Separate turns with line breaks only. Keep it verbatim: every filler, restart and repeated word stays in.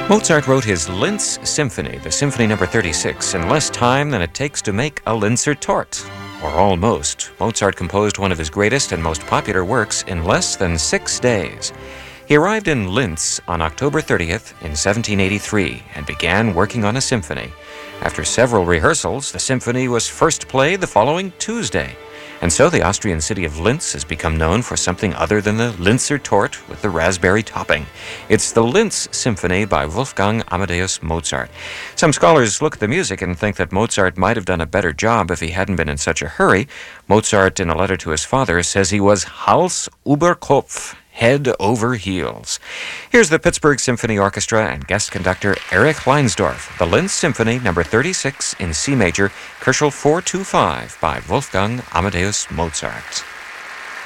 Mozart wrote his Linz Symphony, the Symphony number thirty-six, in less time than it takes to make a Linzer Torte. Or almost. Mozart composed one of his greatest and most popular works in less than six days. He arrived in Linz on October thirtieth in seventeen eighty-three and began working on a symphony. After several rehearsals, the symphony was first played the following Tuesday. And so the Austrian city of Linz has become known for something other than the Linzer Torte with the raspberry topping. It's the Linz Symphony by Wolfgang Amadeus Mozart. Some scholars look at the music and think that Mozart might have done a better job if he hadn't been in such a hurry. Mozart, in a letter to his father, says he was Hals über Kopf, head over heels. Here's the Pittsburgh Symphony Orchestra and guest conductor Erich Leinsdorf, the Linz Symphony number thirty-six in C major, Köchel four two five by Wolfgang Amadeus Mozart.